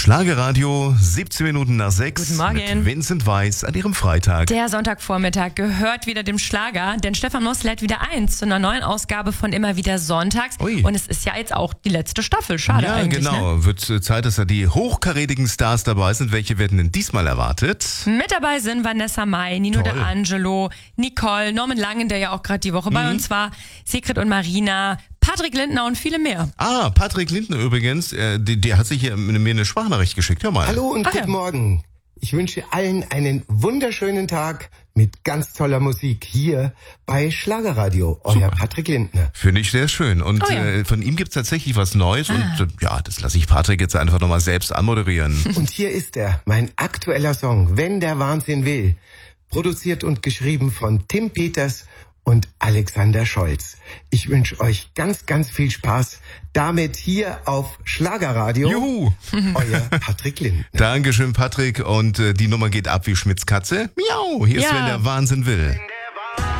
Schlagerradio, 17 Minuten nach 6. Guten Morgen. Mit Vincent Weiss an ihrem Freitag. Der Sonntagvormittag gehört wieder dem Schlager, denn Stefan Moss lädt wieder ein zu einer neuen Ausgabe von Immer wieder Sonntags. Ui. Und es ist ja jetzt auch die letzte Staffel. Schade Ja, eigentlich. genau. Ne? Wird Zeit, dass da die hochkarätigen Stars dabei sind. Welche werden denn diesmal erwartet? Mit dabei sind Vanessa Mai, Nino Toll. D'Angelo, Nicole, Norman Langen, der ja auch gerade die Woche bei uns war, Sigrid und Marina, Patrick Lindner und viele mehr. Ah, Patrick Lindner übrigens, der hat sich hier mir eine Sprachnachricht geschickt. Hör mal. Hallo und Ach ja. guten Morgen. Ich wünsche allen einen wunderschönen Tag mit ganz toller Musik hier bei Schlagerradio. Euer Patrick Lindner. Finde ich sehr schön. Und Oh ja. von ihm gibt's tatsächlich was Neues. Und ja, das lasse ich Patrick jetzt einfach nochmal selbst anmoderieren. Und hier ist er, mein aktueller Song, Wenn der Wahnsinn will. Produziert und geschrieben von Tim Peters und Alexander Scholz. Ich wünsche euch ganz, ganz viel Spaß damit hier auf Schlagerradio. Juhu! Euer Patrick Lindner. Dankeschön, Patrick. Und die Nummer geht ab wie Schmitz Katze. Miau! Hier ist, Ja. wenn der Wahnsinn will.